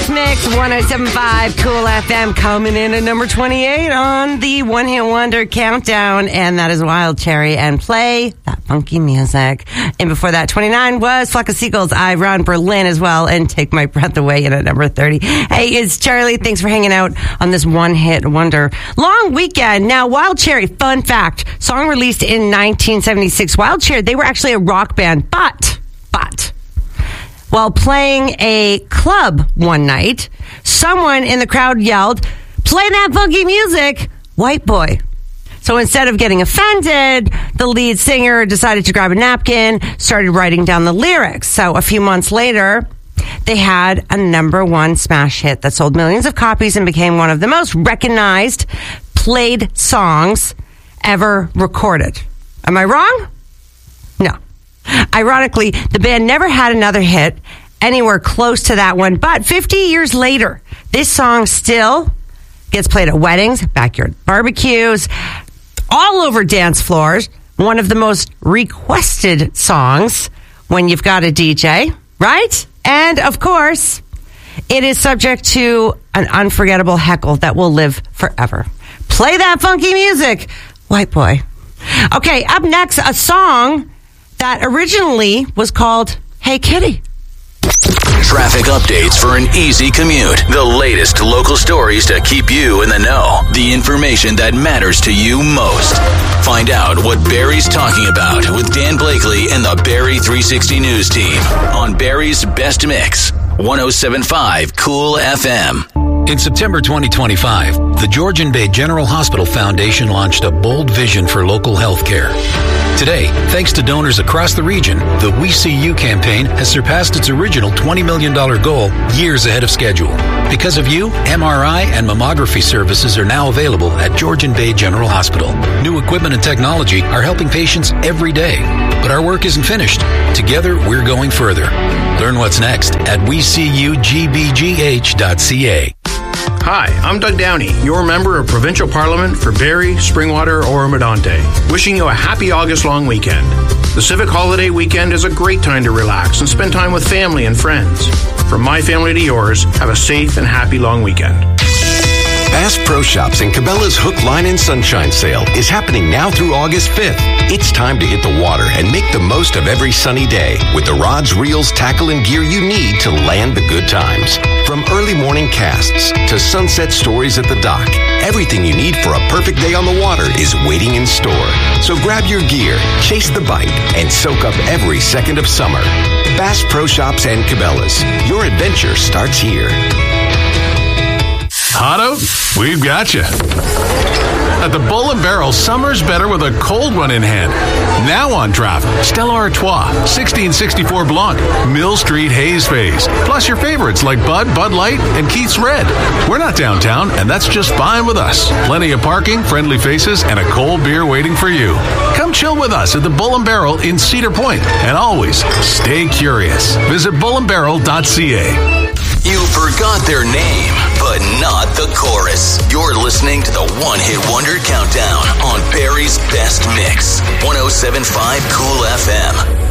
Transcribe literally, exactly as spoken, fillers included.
Best Mix, one oh seven point five Cool F M, coming in at number twenty-eight on the One Hit Wonder Countdown, and that is Wild Cherry and Play That Funky Music. And before that, twenty-nine was Flock of Seagulls, I Run Berlin as well, and Take My Breath Away in at number thirty. Hey, it's Charlie. Thanks for hanging out on this One Hit Wonder long weekend. Now, Wild Cherry, fun fact, song released in nineteen seventy-six. Wild Cherry, they were actually a rock band, but, but, while playing a club one night, someone in the crowd yelled, "Play that funky music, white boy." So instead of getting offended, the lead singer decided to grab a napkin, started writing down the lyrics. So a few months later, they had a number one smash hit that sold millions of copies and became one of the most recognized, played songs ever recorded. Am I wrong? No. Ironically, the band never had another hit anywhere close to that one, but fifty years later, this song still gets played at weddings, backyard barbecues, all over dance floors. One of the most requested songs when you've got a D J, right? And of course, it is subject to an unforgettable heckle that will live forever. Play that funky music, white boy. Okay, up next, a song that originally was called Hey Kitty. Traffic updates for an easy commute. The latest local stories to keep you in the know. The information that matters to you most. Find out what Barrie's talking about with Dan Blakely and the Barrie three sixty News team on Barrie's Best Mix, one oh seven point five Cool F M. In September twenty twenty-five, the Georgian Bay General Hospital Foundation launched a bold vision for local health care. Today, thanks to donors across the region, the We See You campaign has surpassed its original twenty million dollars goal years ahead of schedule. Because of you, M R I and mammography services are now available at Georgian Bay General Hospital. New equipment and technology are helping patients every day. But our work isn't finished. Together, we're going further. Learn what's next at we see you g b g h dot c a. Hi, I'm Doug Downey, your member of Provincial Parliament for Barrie, Springwater, or Medonte, wishing you a happy August long weekend. The Civic Holiday Weekend is a great time to relax and spend time with family and friends. From my family to yours, have a safe and happy long weekend. Bass Pro Shops and Cabela's Hook, Line, and Sunshine Sale is happening now through August fifth. It's time to hit the water and make the most of every sunny day with the rods, reels, tackle, and gear you need to land the good times. From early morning casts to sunset stories at the dock, everything you need for a perfect day on the water is waiting in store. So grab your gear, chase the bite, and soak up every second of summer. Bass Pro Shops and Cabela's. Your adventure starts here. Otto, we've got you. At the Bull and Barrel, summer's better with a cold one in hand. Now on draft, Stella Artois, sixteen sixty-four Blanc, Mill Street Haze Phase, plus your favorites like Bud, Bud Light, and Keith's Red. We're not downtown, and that's just fine with us. Plenty of parking, friendly faces, and a cold beer waiting for you. Come chill with us at the Bull and Barrel in Cedar Point, and always stay curious. Visit bull and barrel dot c a. You forgot their name, but not the chorus. You're listening to the One Hit Wonder Countdown on Barrie's Best Mix, one oh seven point five Cool F M.